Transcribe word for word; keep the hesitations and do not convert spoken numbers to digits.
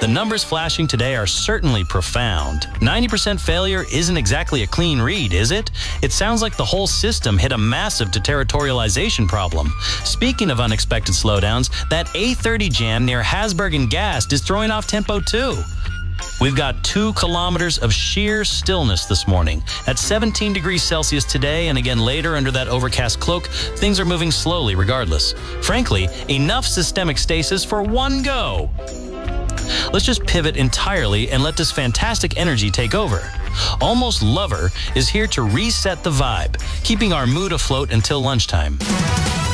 The numbers flashing today are certainly profound. ninety percent failure isn't exactly a clean read, is it? It sounds like the whole system hit a massive deterritorialization problem. Speaking of unexpected slowdowns, that A thirty jam near Hasberg and Gast is throwing off tempo too. We've got two kilometers of sheer stillness this morning. At seventeen degrees Celsius today and again later under that overcast cloak, things are moving slowly regardless. Frankly, enough systemic stasis for one go. Let's just pivot entirely and let this fantastic energy take over. Almost Lover is here to reset the vibe, keeping our mood afloat until lunchtime.